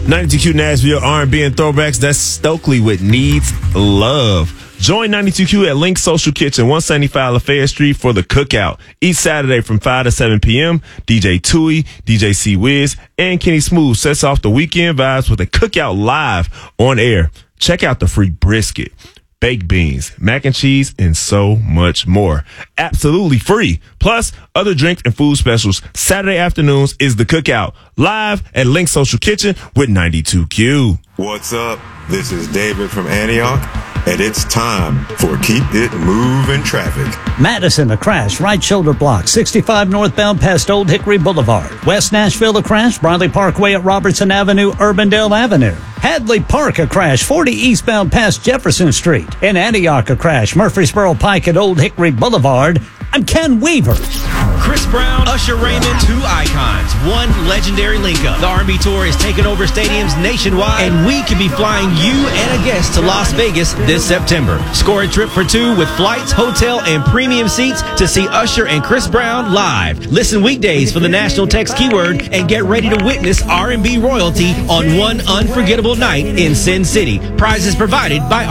92Q Nashville R&B and throwbacks. That's Stokely with Needs Love. Join 92Q at Link Social Kitchen, 175 LaFayette Street for the cookout. Each Saturday from 5 to 7 p.m., DJ Tui, DJ C-Wiz, and Kenny Smooth sets off the weekend vibes with a cookout live on air. Check out the free brisket, baked beans, mac and cheese, and so much more. Absolutely free. Plus, other drink and food specials. Saturday afternoons is the cookout. Live at Link Social Kitchen with 92Q. What's up? This is David from Antioch, and it's time for Keep It Moving Traffic. Madison, a crash, right shoulder block, 65 northbound past Old Hickory Boulevard. West Nashville, a crash, Bradley Parkway at Robertson Avenue, Urbandale Avenue. Hadley Park, a crash, 40 eastbound past Jefferson Street. In Antioch, a crash, Murfreesboro Pike at Old Hickory Boulevard. I'm Ken Weaver. Chris Brown, Usher Raymond, two icons, one legendary link-up. The R&B Tour is taking over stadiums nationwide, and we could be flying you and a guest to Las Vegas this September. Score a trip for two with flights, hotel, and premium seats to see Usher and Chris Brown live. Listen weekdays for the national text keyword and get ready to witness R&B royalty on one unforgettable night in Sin City. Prizes provided by